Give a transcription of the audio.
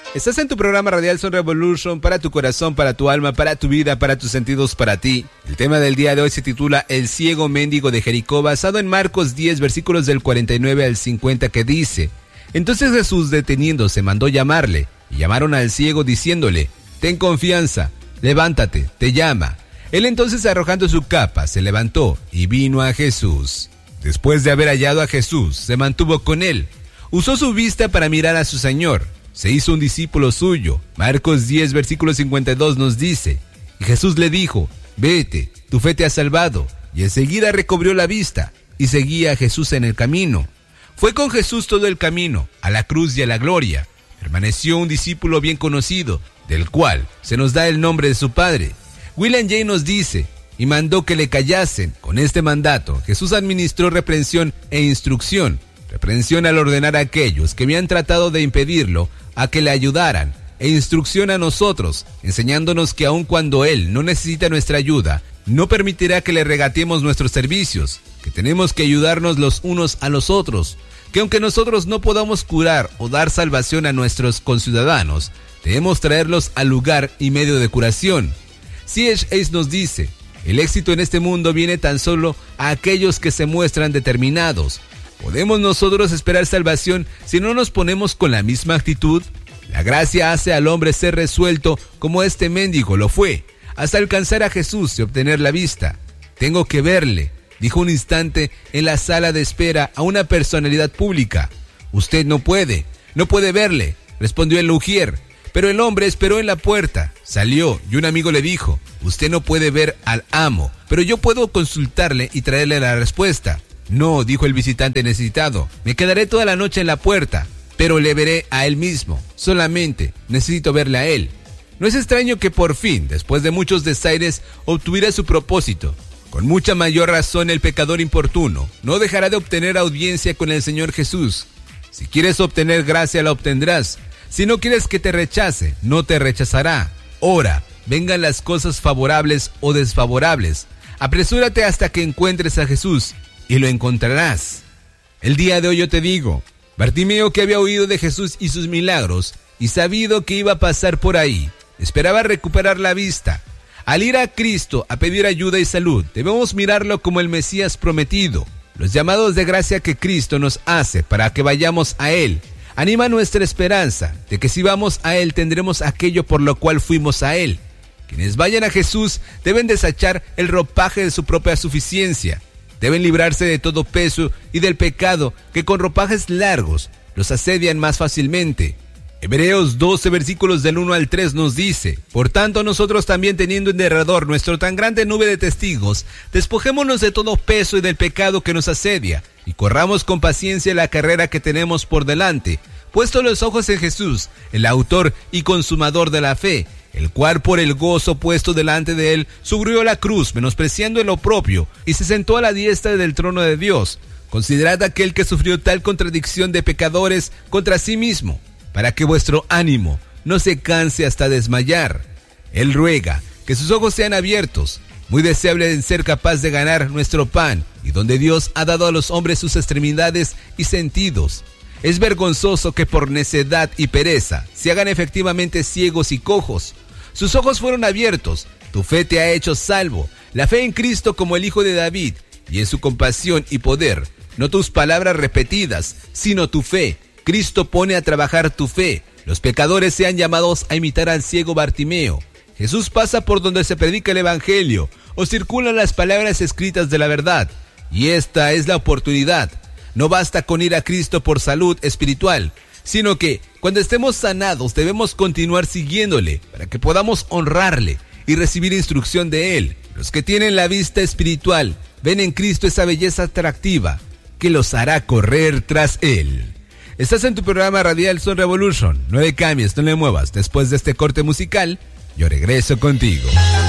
Estás en tu programa Radial Son Revolution, para tu corazón, para tu alma, para tu vida, para tus sentidos, para ti. El tema del día de hoy se titula El ciego mendigo de Jericó, basado en Marcos 10, versículos del 49 al 50, que dice: Entonces Jesús, deteniéndose, mandó llamarle, y llamaron al ciego diciéndole: Ten confianza, levántate, te llama. Él entonces, arrojando su capa, se levantó y vino a Jesús. Después de haber hallado a Jesús, se mantuvo con él. Usó su vista para mirar a su Señor. Se hizo un discípulo suyo. Marcos 10, versículo 52 nos dice: Y Jesús le dijo: Vete, tu fe te ha salvado. Y enseguida recobró la vista y seguía a Jesús en el camino. Fue con Jesús todo el camino, a la cruz y a la gloria. Permaneció un discípulo bien conocido, del cual se nos da el nombre de su padre. William Jay nos dice: Y mandó que le callasen. Con este mandato, Jesús administró reprensión e instrucción. Reprensión al ordenar a aquellos que habían tratado de impedirlo a que le ayudaran, e instrucción a nosotros, enseñándonos que aun cuando Él no necesita nuestra ayuda, no permitirá que le regateemos nuestros servicios, que tenemos que ayudarnos los unos a los otros, que aunque nosotros no podamos curar o dar salvación a nuestros conciudadanos, debemos traerlos al lugar y medio de curación. C.H. Hayes nos dice: el éxito en este mundo viene tan solo a aquellos que se muestran determinados. ¿Podemos nosotros esperar salvación si no nos ponemos con la misma actitud? La gracia hace al hombre ser resuelto como este mendigo lo fue, hasta alcanzar a Jesús y obtener la vista. Tengo que verle, dijo un instante en la sala de espera a una personalidad pública. Usted no puede verle, respondió el ujier. Pero el hombre esperó en la puerta, salió y un amigo le dijo: Usted no puede ver al amo, pero yo puedo consultarle y traerle la respuesta. No, dijo el visitante necesitado, me quedaré toda la noche en la puerta, pero le veré a él mismo. Solamente necesito verle a él. No es extraño que por fin, después de muchos desaires, obtuviera su propósito. Con mucha mayor razón el pecador importuno no dejará de obtener audiencia con el Señor Jesús. Si quieres obtener gracia, la obtendrás. Si no quieres que te rechace, no te rechazará. Ora, vengan las cosas favorables o desfavorables. Apresúrate hasta que encuentres a Jesús y lo encontrarás. El día de hoy yo te digo: Bartimeo, que había oído de Jesús y sus milagros y sabido que iba a pasar por ahí, esperaba recuperar la vista. Al ir a Cristo a pedir ayuda y salud, debemos mirarlo como el Mesías prometido. Los llamados de gracia que Cristo nos hace para que vayamos a Él anima nuestra esperanza de que si vamos a Él tendremos aquello por lo cual fuimos a Él. Quienes vayan a Jesús deben desechar el ropaje de su propia suficiencia. Deben librarse de todo peso y del pecado que con ropajes largos los asedian más fácilmente. Hebreos 12, versículos del 1 al 3 nos dice: Por tanto, nosotros también, teniendo en derredor nuestra tan grande nube de testigos, despojémonos de todo peso y del pecado que nos asedia, y corramos con paciencia la carrera que tenemos por delante, puesto los ojos en Jesús, el autor y consumador de la fe, el cual por el gozo puesto delante de él sufrió la cruz, menospreciando el oprobio, y se sentó a la diestra del trono de Dios. Considerad aquel que sufrió tal contradicción de pecadores contra sí mismo, para que vuestro ánimo no se canse hasta desmayar. Él ruega que sus ojos sean abiertos, muy deseable en ser capaz de ganar nuestro pan, y donde Dios ha dado a los hombres sus extremidades y sentidos. Es vergonzoso que por necedad y pereza se hagan efectivamente ciegos y cojos. Sus ojos fueron abiertos, tu fe te ha hecho salvo, la fe en Cristo como el Hijo de David, y en su compasión y poder, no tus palabras repetidas, sino tu fe. Cristo pone a trabajar tu fe. Los pecadores sean llamados a imitar al ciego Bartimeo. Jesús pasa por donde se predica el Evangelio o circulan las palabras escritas de la verdad. Y esta es la oportunidad. No basta con ir a Cristo por salud espiritual, sino que cuando estemos sanados debemos continuar siguiéndole para que podamos honrarle y recibir instrucción de Él. Los que tienen la vista espiritual ven en Cristo esa belleza atractiva que los hará correr tras Él. Estás en tu programa Radial Son Revolution. No le cambies, no le muevas. Después de este corte musical, yo regreso contigo.